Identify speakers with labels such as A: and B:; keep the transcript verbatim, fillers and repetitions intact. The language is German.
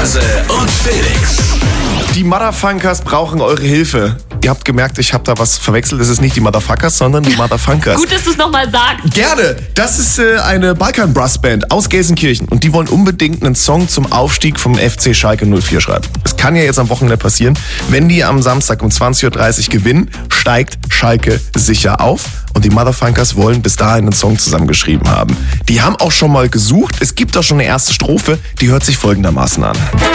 A: Hase und Felix.
B: Die Motherfuckers brauchen eure Hilfe. Ihr habt gemerkt, ich habe da was verwechselt. Es ist nicht die Motherfuckers, sondern die Motherfuckers.
C: Gut, dass du es nochmal sagst.
B: Gerne. Das ist äh, eine Balkan-Brass-Band aus Gelsenkirchen. Und die wollen unbedingt einen Song zum Aufstieg vom F C Schalke null vier schreiben. Es kann ja jetzt am Wochenende passieren. Wenn die am Samstag um zwanzig Uhr dreißig gewinnen, steigt Schalke sicher auf. Und die Motherfuckers wollen bis dahin einen Song zusammengeschrieben haben. Die haben auch schon mal gesucht. Es gibt auch schon eine erste Strophe. Die hört sich folgendermaßen an.